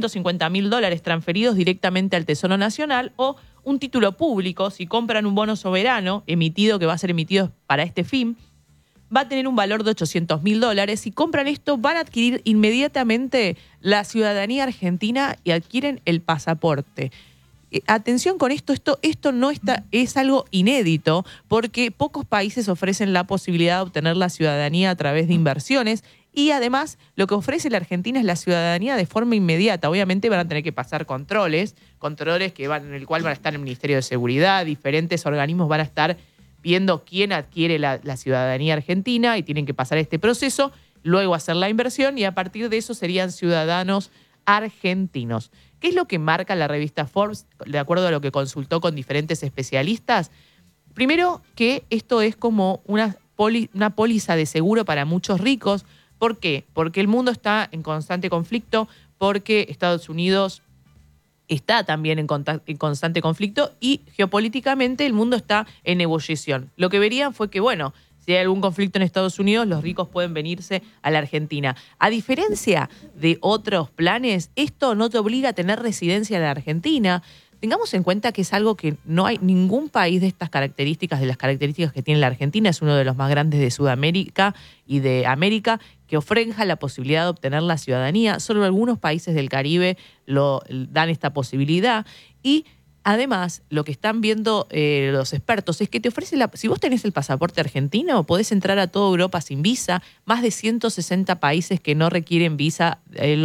$250.000 transferidos directamente al Tesoro Nacional, o un título público, si compran un bono soberano emitido, que va a ser emitido para este fin, va a tener un valor de $800.000. Si compran esto, van a adquirir inmediatamente la ciudadanía argentina y adquieren el pasaporte. Atención con esto no está, es algo inédito, porque pocos países ofrecen la posibilidad de obtener la ciudadanía a través de inversiones, y además lo que ofrece la Argentina es la ciudadanía de forma inmediata. Obviamente van a tener que pasar controles en el cual van a estar el Ministerio de Seguridad, diferentes organismos van a estar viendo quién adquiere la ciudadanía argentina, y tienen que pasar este proceso, luego hacer la inversión, y a partir de eso serían ciudadanos argentinos. ¿Qué es lo que marca la revista Forbes, de acuerdo a lo que consultó con diferentes especialistas? Primero, que esto es como una póliza de seguro para muchos ricos. ¿Por qué? Porque el mundo está en constante conflicto, porque Estados Unidos está también en constante conflicto, y geopolíticamente el mundo está en ebullición. Lo que verían fue que, bueno, si hay algún conflicto en Estados Unidos, los ricos pueden venirse a la Argentina. A diferencia de otros planes, esto no te obliga a tener residencia en la Argentina. Tengamos en cuenta que es algo que no hay ningún país de estas características, de las características que tiene la Argentina. Es uno de los más grandes de Sudamérica y de América, que ofrece la posibilidad de obtener la ciudadanía. Solo algunos países del Caribe dan esta posibilidad. Y además, lo que están viendo los expertos es que te ofrece si vos tenés el pasaporte argentino, podés entrar a toda Europa sin visa, más de 160 países que no requieren visa.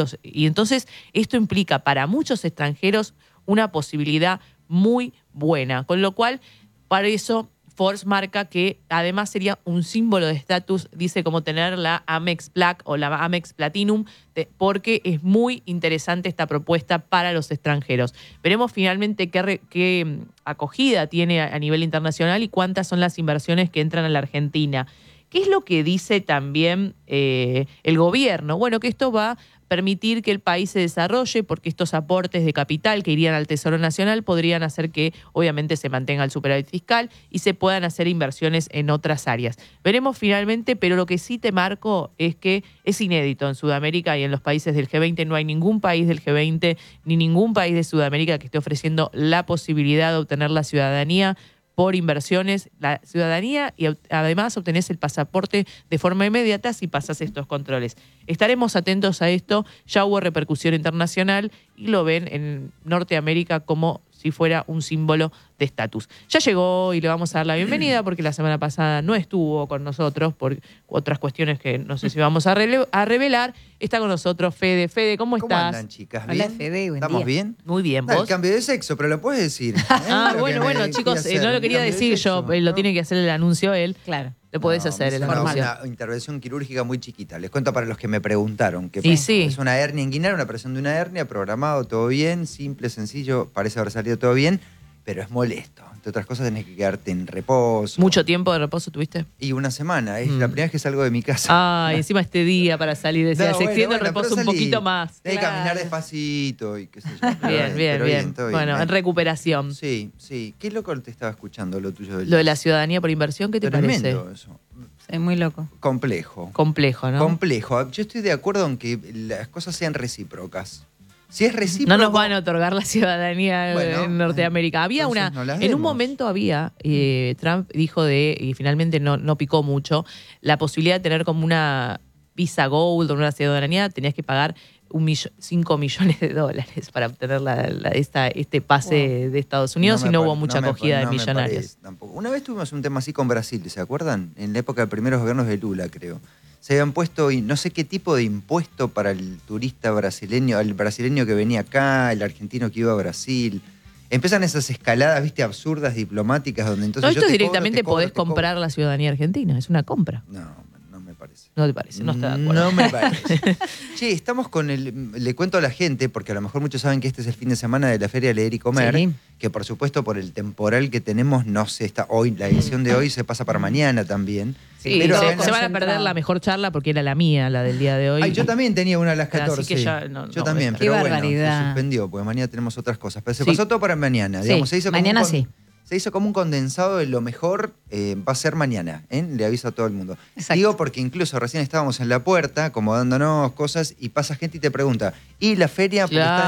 Y entonces esto implica para muchos extranjeros una posibilidad muy buena. Con lo cual, para eso, Forbes marca que además sería un símbolo de estatus, dice, como tener la Amex Black o la Amex Platinum, porque es muy interesante esta propuesta para los extranjeros. Veremos finalmente qué acogida tiene a nivel internacional y cuántas son las inversiones que entran a la Argentina. ¿Qué es lo que dice también el gobierno? Bueno, que esto va a permitir que el país se desarrolle, porque estos aportes de capital que irían al Tesoro Nacional podrían hacer que obviamente se mantenga el superávit fiscal y se puedan hacer inversiones en otras áreas. Veremos finalmente, pero lo que sí te marco es que es inédito en Sudamérica y en los países del G20. No hay ningún país del G20 ni ningún país de Sudamérica que esté ofreciendo la posibilidad de obtener la ciudadanía por inversiones, la ciudadanía, y además obtenés el pasaporte de forma inmediata si pasas estos controles. Estaremos atentos a esto. Ya hubo repercusión internacional y lo ven en Norteamérica como si fuera un símbolo de estatus. Ya llegó y le vamos a dar la bienvenida, porque la semana pasada no estuvo con nosotros por otras cuestiones que no sé si vamos a revelar. Está con nosotros Fede. Fede, ¿cómo estás? ¿Cómo andan, chicas? ¿Bien? Hola, Fede, buen ¿Estamos día. bien? Muy bien, El ¿vos? cambio de sexo, pero lo puedes decir. Bueno, chicos, no lo quería decir yo, lo tiene que hacer el anuncio él. Claro. Lo podés hacer el anuncio. Una intervención quirúrgica muy chiquita. Les cuento para los que me preguntaron. Que Sí. Es una hernia inguinal, una operación de una hernia, programado, todo bien, simple, sencillo, parece haber salido todo bien, pero es molesto. Entre otras cosas, tenés que quedarte en reposo. ¿Mucho tiempo de reposo tuviste? Y una semana. Es la primera vez que salgo de mi casa. Encima este día para salir. Decía, se extiende el reposo un poquito más. Hay que caminar despacito y qué sé yo. Bien. Bueno, en recuperación. Sí. Qué loco te estaba escuchando lo tuyo. Lo de la ciudadanía por inversión, ¿qué te parece? Eso. Es muy loco. Complejo, ¿no? Complejo. Yo estoy de acuerdo en que las cosas sean recíprocas. Si es recíproco... No nos van a otorgar la ciudadanía en Norteamérica. En un momento había, Trump dijo y finalmente no picó mucho, la posibilidad de tener como una Visa Gold o una ciudadanía. Tenías que pagar 5 millones de dólares para obtener este pase de Estados Unidos, y no hubo mucha acogida de millonarios. Una vez tuvimos un tema así con Brasil, ¿se acuerdan? En la época de primeros gobiernos de Lula, creo. Se habían puesto no sé qué tipo de impuesto para el turista brasileño, el brasileño que venía acá, el argentino que iba a Brasil. Empiezan esas escaladas, viste, absurdas, diplomáticas, donde entonces esto directamente podés comprar la ciudadanía argentina, es una compra. No me parece. No te parece, no está de acuerdo. No me parece. Che, estamos le cuento a la gente, porque a lo mejor muchos saben que este es el fin de semana de la Feria Leer y Comer, sí, que por supuesto por el temporal que tenemos, no se está hoy, la edición de hoy se pasa para mañana también. Sí, pero se van a perder la mejor charla, porque era la mía, la del día de hoy. Yo también tenía una a las 14. Así que ya yo también, pero qué bueno, barbaridad. se suspendió, porque mañana tenemos otras cosas. Pero se pasó todo para mañana. Digamos, mañana sí. Se hizo como un condensado de lo mejor va a ser mañana, le aviso a todo el mundo. Exacto. Digo porque incluso recién estábamos en la puerta acomodándonos cosas y pasa gente y te pregunta, ¿y la feria? Porque Claro.